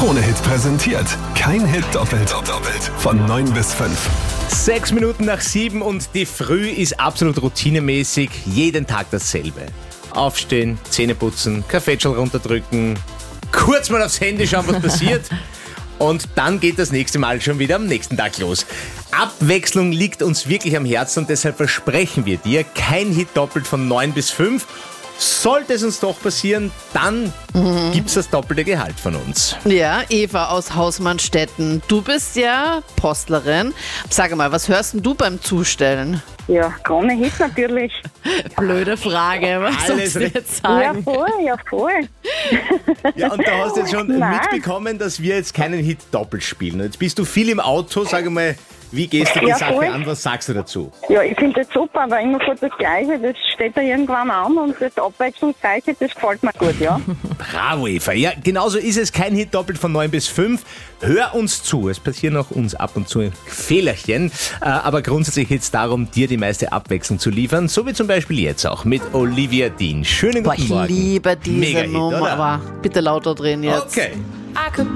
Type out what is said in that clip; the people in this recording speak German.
Krone-Hit präsentiert. Kein Hit doppelt. Von 9 bis 5. 6 Minuten nach 7 und die Früh ist absolut routinemäßig. Jeden Tag dasselbe. Aufstehen, Zähne putzen, Kaffeetschal runterdrücken, kurz mal aufs Handy schauen, was passiert. Und dann geht das nächste Mal schon wieder am nächsten Tag los. Abwechslung liegt uns wirklich am Herzen und deshalb versprechen wir dir, kein Hit doppelt von 9 bis 5. Sollte es uns doch passieren, dann gibt's das doppelte Gehalt von uns. Ja, Eva aus Hausmannstetten. Du bist ja Postlerin. Sag mal, was hörst denn du beim Zustellen? Ja, Krone-Hit natürlich. Blöde Frage, was Alles sollst du jetzt Ja, sagen? voll. Ja, und da hast du jetzt schon Nein. mitbekommen, dass wir jetzt keinen Hit doppelt spielen. Jetzt bist du viel im Auto, sag mal, wie gehst du die Ja, Sache voll. an? Was sagst du dazu? Ja, ich finde das super, aber immer vor das Gleiche, das steht da irgendwann an und das Abwechslungsreiche, das gefällt mir gut, ja. Bravo, Eva. Ja, genauso ist es. Kein Hit doppelt von 9 bis 5. Hör uns zu. Es passieren auch uns ab und zu Fehlerchen. Aber grundsätzlich geht es darum, dir die meiste Abwechslung zu liefern. So wie zum Beispiel jetzt auch mit Olivia Dean. Schönen Boah, guten ich Morgen. liebe diese Mega-Hit, Nummer, oder? aber bitte lauter drehen jetzt. Okay.